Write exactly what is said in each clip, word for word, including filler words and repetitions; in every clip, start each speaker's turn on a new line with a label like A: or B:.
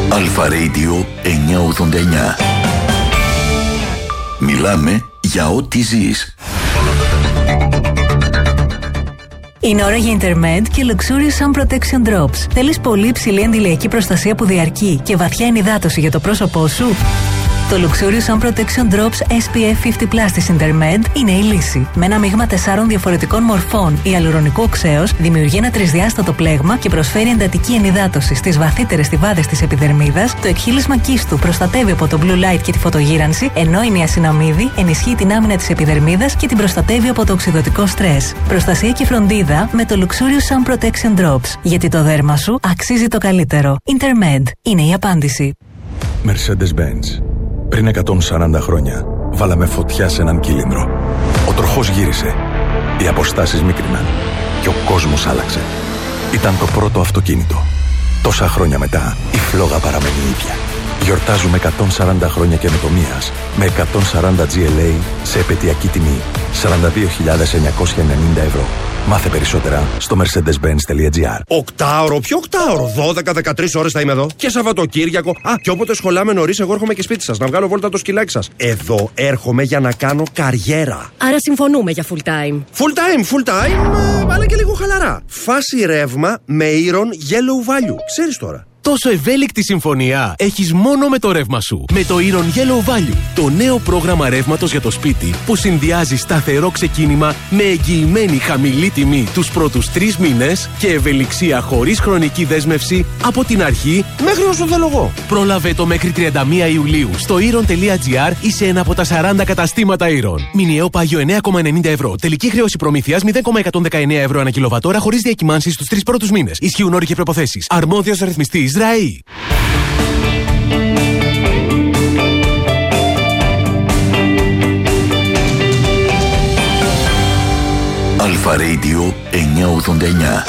A: Αλφα Radio εννιακόσια ογδόντα εννιά. Μιλάμε για ό,τι ζεις.
B: Είναι ώρα για Intermed και Luxurious Sun Protection Drops. Θέλεις πολύ υψηλή αντιλιακή προστασία που διαρκεί και βαθιά ενυδάτωση για το πρόσωπό σου? Το Luxurious Sun Protection Drops ες πι εφ πενήντα πλας της Intermed είναι η λύση. Με ένα μείγμα τεσσάρων διαφορετικών μορφών ιαλουρονικού οξέως δημιουργεί ένα τρισδιάστατο πλέγμα και προσφέρει εντατική ενυδάτωση στις βαθύτερες στιβάδες της επιδερμίδας. Το εκχύλισμα κύστου προστατεύει από το blue light και τη φωτογύρανση, ενώ η νιασιναμίδη ενισχύει την άμυνα της επιδερμίδας και την προστατεύει από το οξυδωτικό στρες. Προστασία και φροντίδα με το Luxurious Sun Protection Drops. Γιατί το δέρμα σου αξίζει το καλύτερο. Intermed είναι η απάντηση.
C: Mercedes-Benz. Πριν εκατόν σαράντα χρόνια, βάλαμε φωτιά σε έναν κύλινδρο. Ο τροχός γύρισε, οι αποστάσεις μίκριναν και ο κόσμος άλλαξε. Ήταν το πρώτο αυτοκίνητο. Τόσα χρόνια μετά, η φλόγα παραμένει ίδια. Γιορτάζουμε εκατόν σαράντα χρόνια καινοτομίας με εκατόν σαράντα τζι ελ έι σε επαιτειακή τιμή σαράντα δύο χιλιάδες εννιακόσια ενενήντα ευρώ. Μάθε περισσότερα στο mercedes benz τελεία τζι άρ.
D: Οκτάωρο, ποιο οκτάωρο? δώδεκα με δεκατρείς ώρες θα είμαι εδώ. Και Σαββατοκύριακο. Α, και όποτε σχολάμε νωρίς, εγώ έρχομαι και σπίτι σας να βγάλω βόλτα το σκυλάκι σας. Εδώ έρχομαι για να κάνω καριέρα.
E: Άρα συμφωνούμε για full time.
D: Full time, full time, ε, αλλά και λίγο χαλαρά. Φάση ρεύμα με Iron Yellow Value. Ξέρεις τώρα.
F: Τόσο ευέλικτη συμφωνία έχεις μόνο με το ρεύμα σου. Με το Iron Yellow Value, το νέο πρόγραμμα ρεύματος για το σπίτι που συνδυάζει σταθερό ξεκίνημα με εγγυημένη χαμηλή τιμή τους πρώτους τρεις μήνες και ευελιξία χωρίς χρονική δέσμευση από την αρχή
D: μέχρι όσο θέλω εγώ.
F: Πρόλαβε το μέχρι τριάντα μία Ιουλίου στο iron τελεία τζι άρ ή σε ένα από τα σαράντα καταστήματα Iron. Μηνιαίο πάγιο εννέα κόμμα ενενήντα ευρώ. Τελική χρέωση προμήθειας μηδέν κόμμα εκατόν δεκαεννέα ευρώ ανά κιλοβατόρα χωρίς διακυμάνσεις στους τρεις πρώτους μήνες. Ισχύουν όροι και προϋποθέσεις. Αρμόδιος ρυθμιστής Ισραήλ.
A: Αλφα Radio εννιακόσια ογδόντα εννιά.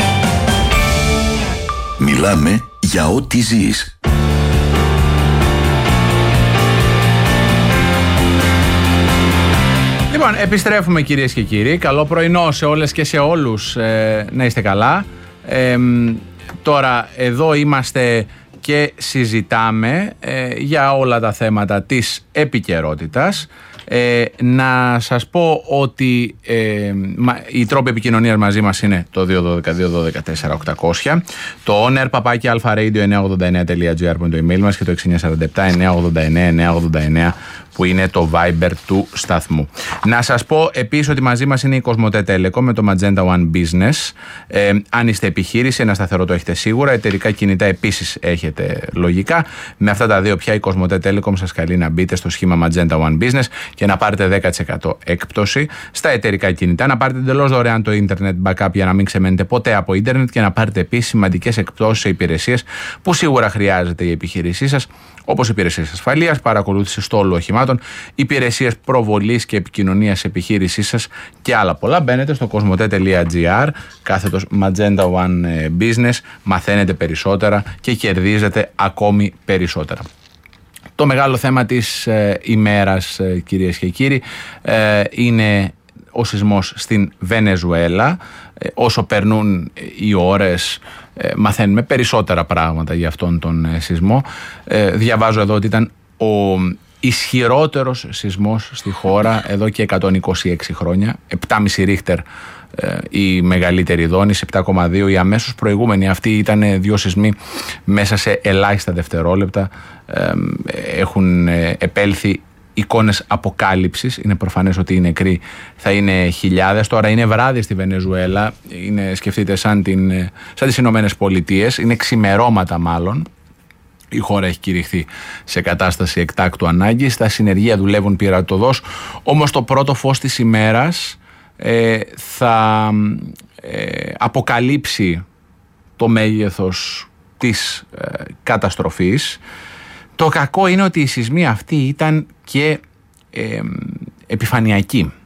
A: Μιλάμε για ό,τι ζεις.
G: Λοιπόν, επιστρέφουμε κυρίες και κύριοι. Καλό πρωινό σε όλες και σε όλους. Ε, να είστε καλά. Ε, Τώρα εδώ είμαστε και συζητάμε ε, για όλα τα θέματα της επικαιρότητας. Ε, να σας πω ότι ε, οι τρόποι επικοινωνίας μαζί μας είναι το δύο ένα δύο δύο ένα τέσσερα οκτακόσια, το on air παπάκι αλφα radio εννιακόσια ογδόντα εννέα τελεία τζι άρ που είναι το email μας και το έξι εννιά τέσσερα επτά εννιακόσια ογδόντα εννέα εννιακόσια ογδόντα εννέα που είναι το Viber του σταθμού. Να σας πω επίσης ότι μαζί μας είναι η Κοσμοτέ Telecom με το Magenta One Business. Ε, αν είστε επιχείρηση, ένα σταθερό το έχετε σίγουρα. Εταιρικά κινητά επίσης έχετε λογικά. Με αυτά τα δύο πια η Κοσμοτέ Telecom σας καλεί να μπείτε στο σχήμα Magenta One Business και να πάρετε δέκα τοις εκατό έκπτωση στα εταιρικά κινητά. Να πάρετε εντελώς δωρεάν το Internet Backup για να μην ξεμένετε ποτέ από Ιντερνετ και να πάρετε επίσης σημαντικές εκπτώσεις σε υπηρεσίες που σίγουρα χρειάζεται η επιχείρησή σας, όπως υπηρεσίες ασφαλείας, παρακολούθηση στόλου οχημάτων, υπηρεσίες προβολής και επικοινωνίας επιχείρησής σας και άλλα πολλά. Μπαίνετε στο κοσμοτέ τελεία τζι άρ, κάθετος Magenta One Business, μαθαίνετε περισσότερα και κερδίζετε ακόμη περισσότερα. Το μεγάλο θέμα της ε, ημέρας, ε, κυρίες και κύριοι, ε, είναι ο σεισμός στην Βενεζουέλα. Ε, όσο περνούν οι ώρες ε, μαθαίνουμε περισσότερα πράγματα για αυτόν τον ε, σεισμό. Ε, διαβάζω εδώ ότι ήταν ο ισχυρότερος σεισμός στη χώρα εδώ και εκατόν είκοσι έξι χρόνια. επτά κόμμα πέντε ρίχτερ ε, η μεγαλύτερη δόνηση, επτά κόμμα δύο η αμέσως προηγούμενη. Αυτοί ήταν δύο σεισμοί μέσα σε ελάχιστα δευτερόλεπτα. Ε, έχουν ε, επέλθει εικόνες αποκάλυψης. Είναι προφανές ότι οι νεκροί θα είναι χιλιάδες. Τώρα είναι βράδυ στη Βενεζουέλα. Είναι, σκεφτείτε, σαν, την, σαν τις Ηνωμένες Πολιτείες. Είναι ξημερώματα μάλλον. Η χώρα έχει κηρυχθεί σε κατάσταση εκτάκτου ανάγκης. Τα συνεργεία δουλεύουν πειρατωδώς. Όμως το πρώτο φως της ημέρας ε, θα ε, αποκαλύψει το μέγεθος της ε, καταστροφής. Το κακό είναι ότι οι σεισμοί αυτοί ήταν και ε, επιφανειακοί.